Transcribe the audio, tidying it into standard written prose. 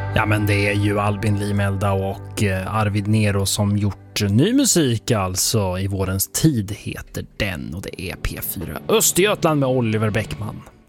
Ja, men det är ju Albin Limelda och Arvid Nero som gjort ny musik, alltså I vårens tid heter den, och det är P4 Östergötland med Oliver Bäckman.